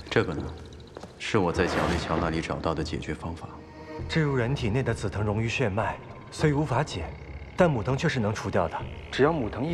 这个呢，是我在蒋立桥那里找到的解决方法。 置入人体内的紫藤溶于血脉，虽无法解，但母藤却是能除掉的。只要母藤一